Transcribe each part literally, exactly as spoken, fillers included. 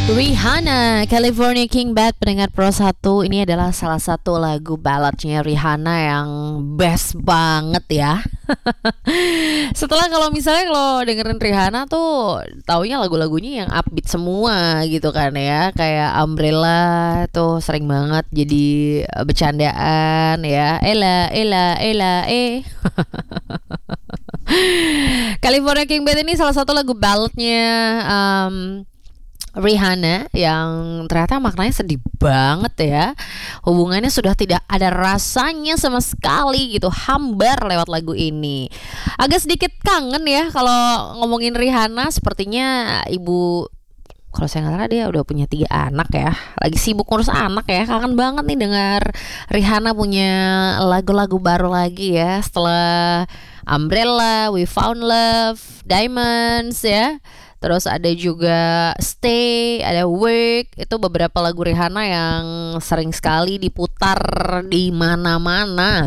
Rihanna, California King Bad, pendengar Pro satu. Ini adalah salah satu lagu balladnya Rihanna yang best banget ya. Setelah kalau misalnya kalau dengerin Rihanna tuh taunya lagu-lagunya yang upbeat semua gitu kan ya. Kayak Umbrella tuh sering banget jadi eh, bercandaan ya. Ella, Ella, Ella, eh. California King Bad ini salah satu lagu balladnya um, Rihanna yang ternyata maknanya sedih banget ya. Hubungannya sudah tidak ada rasanya sama sekali gitu, hambar lewat lagu ini. Agak sedikit kangen ya kalau ngomongin Rihanna. Sepertinya ibu, kalau saya nggak salah dia udah punya tiga anak ya, lagi sibuk ngurus anak ya. Kangen banget nih dengar Rihanna punya lagu-lagu baru lagi ya, setelah Umbrella, We Found Love, Diamonds ya. Terus ada juga Stay, ada Work. Itu beberapa lagu Rihanna yang sering sekali diputar di mana-mana.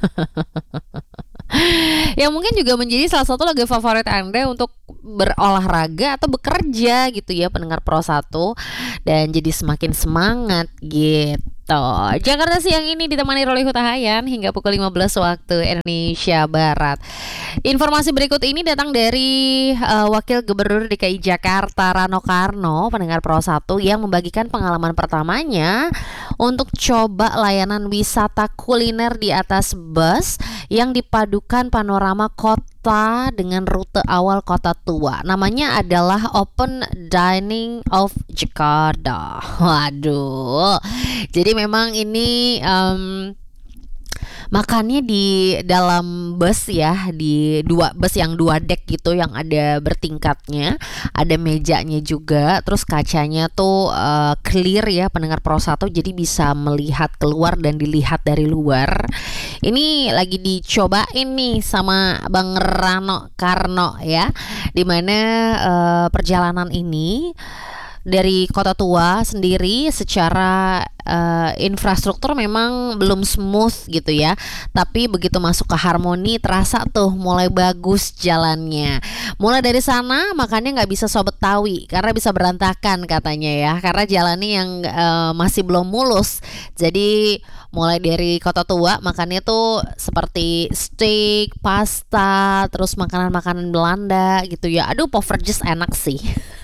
Yang mungkin juga menjadi salah satu lagu favorit Anda untuk berolahraga atau bekerja gitu ya, pendengar Pro satu. Dan jadi semakin semangat gitu. Jakarta siang ini ditemani Roli Hutahayan hingga pukul lima belas waktu Indonesia Barat. Informasi berikut ini datang dari uh, Wakil Gubernur D K I Jakarta Rano Karno, pendengar Pro satu, yang membagikan pengalaman pertamanya untuk coba layanan wisata kuliner di atas bus yang dipadukan panorama kota dengan rute awal kota tua. Namanya adalah Open Dining of Jakarta. Waduh. Jadi memang ini um, makannya di dalam bus ya, di dua bus yang dua dek gitu, yang ada bertingkatnya, ada mejanya juga, terus kacanya tuh uh, clear ya, pendengar Pro satu, jadi bisa melihat keluar dan dilihat dari luar. Ini lagi dicobain nih sama Bang Rano Karno ya, dimana uh, perjalanan ini dari kota tua sendiri secara uh, infrastruktur memang belum smooth gitu ya. Tapi begitu masuk ke Harmoni terasa tuh mulai bagus jalannya. Mulai dari sana makanya nggak bisa Sobat Tawi karena bisa berantakan katanya ya. Karena jalannya yang uh, masih belum mulus. Jadi mulai dari kota tua makannya tuh seperti steak, pasta, terus makanan-makanan Belanda gitu ya. Aduh, Poverjes enak sih.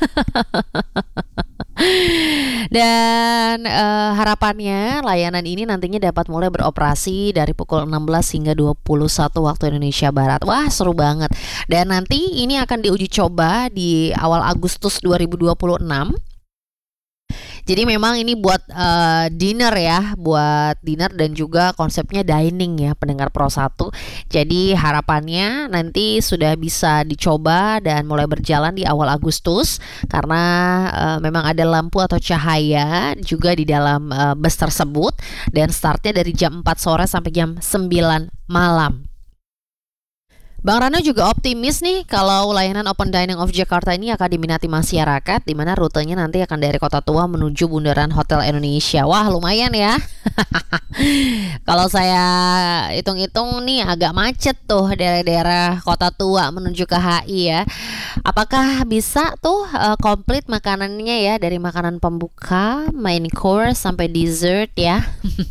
Dan uh, harapannya layanan ini nantinya dapat mulai beroperasi dari pukul enam belas hingga dua puluh satu waktu Indonesia Barat. Wah, seru banget. Dan nanti ini akan diuji coba di awal Agustus dua ribu dua puluh enam. Jadi memang ini buat uh, dinner ya, buat dinner dan juga konsepnya dining ya, pendengar Pro satu. Jadi harapannya nanti sudah bisa dicoba dan mulai berjalan di awal Agustus, karena uh, memang ada lampu atau cahaya juga di dalam uh, bus tersebut, dan startnya dari jam empat sore sampai jam sembilan malam. Bang Rano juga optimis nih kalau layanan Open Dining of Jakarta ini akan diminati masyarakat, di mana rutenya nanti akan dari Kota Tua menuju Bundaran Hotel Indonesia. Wah, lumayan ya. Kalau saya hitung-hitung nih agak macet tuh dari daerah Kota Tua menuju ke H I ya. Apakah bisa tuh uh, komplit makanannya ya, dari makanan pembuka, main course sampai dessert ya.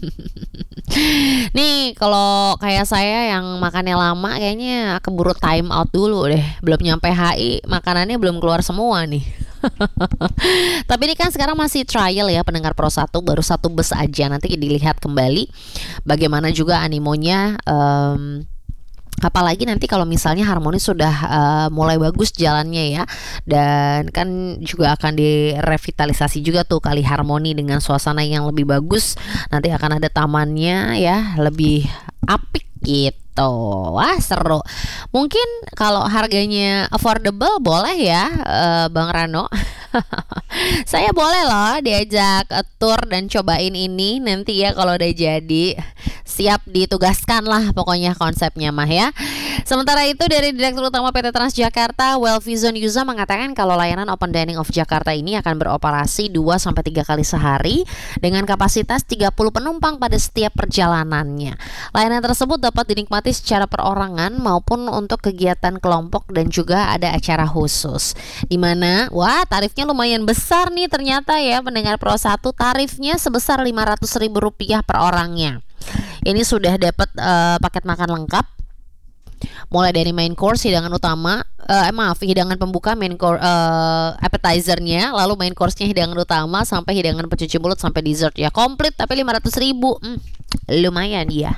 Nih kalau kayak saya yang makannya lama kayaknya keburu time out dulu deh. Belum nyampe H I makanannya belum keluar semua nih. Tapi ini kan sekarang masih trial ya, pendengar Pro satu, baru satu bus aja. Nanti dilihat kembali bagaimana juga animonya. um, Apalagi nanti kalau misalnya Harmoni sudah uh, mulai bagus jalannya ya. Dan kan juga akan direvitalisasi juga tuh kali Harmoni dengan suasana yang lebih bagus. Nanti akan ada tamannya ya, lebih apik gitu. Wah, seru. Mungkin kalau harganya affordable boleh ya, uh, Bang Rano. Saya boleh loh diajak uh, tour dan cobain ini nanti ya kalau udah jadi. Siap ditugaskan lah pokoknya konsepnya mah ya. Sementara itu dari Direktur Utama P T Transjakarta, Welfizon Yuza mengatakan kalau layanan Open Dining of Jakarta ini akan beroperasi dua sampai tiga kali sehari dengan kapasitas tiga puluh penumpang pada setiap perjalanannya. Layanan tersebut dapat dinikmati secara perorangan maupun untuk kegiatan kelompok dan juga ada acara khusus. Di mana, wah tarifnya lumayan besar nih ternyata ya pendengar Pro satu, tarifnya sebesar lima ratus ribu rupiah per orangnya. Ini sudah dapat uh, paket makan lengkap, mulai dari main course, hidangan utama, uh, eh, maaf, hidangan pembuka, main course, uh, appetizernya, lalu main course-nya hidangan utama sampai hidangan pencuci mulut sampai dessert ya, komplit tapi lima ratus ribu. Hmm, lumayan ya.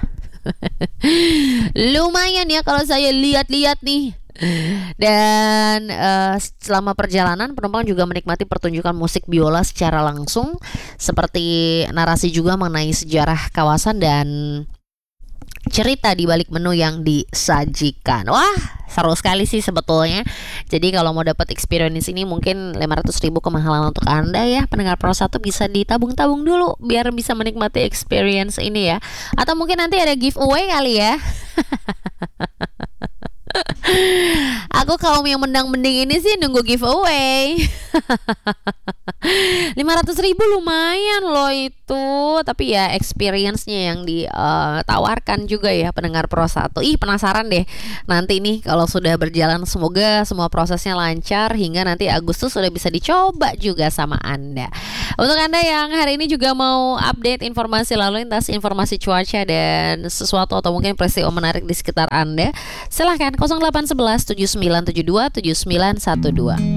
Lumayan ya kalau saya lihat-lihat nih. Dan uh, selama perjalanan penumpang juga menikmati pertunjukan musik biola secara langsung, seperti narasi juga mengenai sejarah kawasan dan cerita di balik menu yang disajikan. Wah, seru sekali sih sebetulnya. Jadi kalau mau dapat experience ini mungkin lima ratus ribu kemahalan untuk Anda ya pendengar Pro satu, bisa ditabung-tabung dulu biar bisa menikmati experience ini ya. Atau mungkin nanti ada giveaway kali ya. Aku kaum yang mendang-mending ini sih nunggu giveaway. lima ratus ribu lumayan loh itu. Tapi ya experience-nya yang ditawarkan juga ya pendengar Pro satu. Ih, penasaran deh nanti nih kalau sudah berjalan, semoga semua prosesnya lancar hingga nanti Agustus sudah bisa dicoba juga sama Anda. Untuk Anda yang hari ini juga mau update informasi lalu lintas, informasi cuaca dan sesuatu atau mungkin peristiwa menarik di sekitar Anda, silahkan nol delapan satu satu tujuh sembilan tujuh dua tujuh sembilan satu dua.